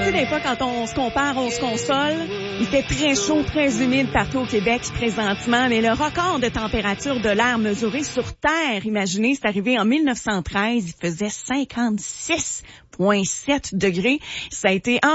Tu sais, des fois, quand on se compare, on se console. Il fait très chaud, très humide partout au Québec présentement, mais le record de température de l'air mesuré sur Terre, imaginez, c'est arrivé en 1913, il faisait 56,7 degrés. Ça a été